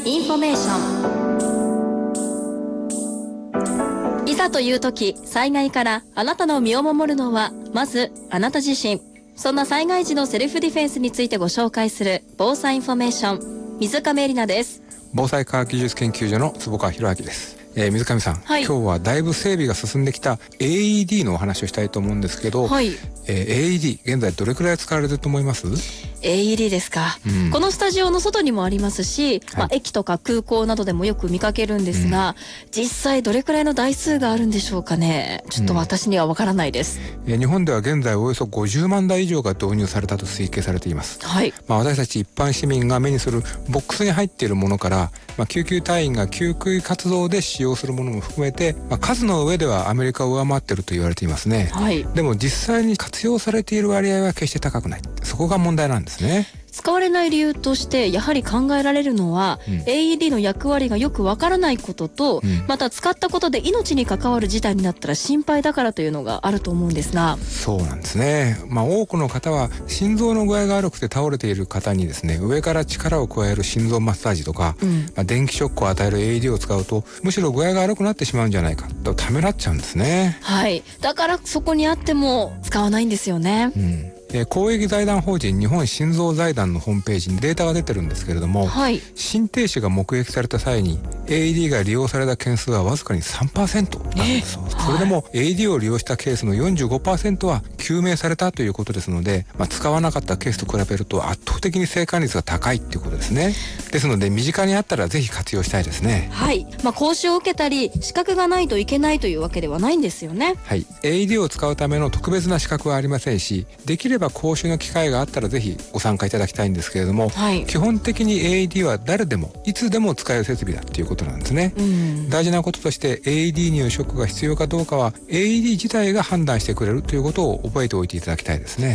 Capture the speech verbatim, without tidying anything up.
インフォメーション。いざという時、災害からあなたの身を守るのはまずあなた自身。そんな災害時のセルフディフェンスについてご紹介する防災インフォメーション、水上絵里奈です。 防災科学技術研究所の坪川博明です。えー、水上さん、はい、今日はだいぶ整備が進んできた エーイーディー のお話をしたいと思うんですけど、はい、えー、エーイーディー 現在どれくらい使われてると思います？ エーイーディー ですか、うん、このスタジオの外にもありますし、はい、まあ、駅とか空港などでもよく見かけるんですが、うん、実際どれくらいの台数があるんでしょうかね。ちょっと私にはわからないです、 うん、日本では現在およそごじゅうまんだい以上が導入されたと推計されています、はい。まあ、私たち一般市民が目にするボックスに入っているものから、まあ、救急隊員が救急活動で使用するものも含めて、まあ、数の上ではアメリカを上回っていると言われていますね、はい。でも実際に活用されている割合は決して高くない。そこが問題なんですね。 使われない理由としてやはり考えられるのは、うん、エーイーディー の役割がよくわからないことと、うん、また使ったことで命に関わる事態になったら心配だからというのがあると思うんですが。 そうなんですね。まあ、多くの方は心臓の具合が悪くて倒れている方にですね、上から力を加える心臓マッサージとか、うん、まあ、電気ショックを与える エーイーディー を使うとむしろ具合が悪くなってしまうんじゃないかとためらっちゃうんですね。 はい。だからそこにあっても使わないんですよね。 うん、公益財団法人日本心臓財団のホームページにデータが出てるんですけれども、はい、心停止が目撃された際に エーイーディー が利用された件数はわずかに さんパーセント なんです、えー、それでも エーイーディー を利用したケースの よんじゅうごパーセント は救命されたということですので、まあ、使わなかったケースと比べると圧倒的に生還率が高いっていうことですね。ですので身近にあったらぜひ活用したいですね。 はい。まあ、講習を受けたり資格がないといけないというわけではないんですよね。 はい。エーイーディー を使うための特別な資格はありませんし、できれば講習の機会があったらぜひご参加いただきたいんですけれども、はい、基本的に エーイーディー は誰でもいつでも使える設備だっていうことなんですね、うん、大事なこととして エーイーディー によるショックが必要かどうかは エーイーディー 自体が判断してくれるということを覚えておいていただきたいですね。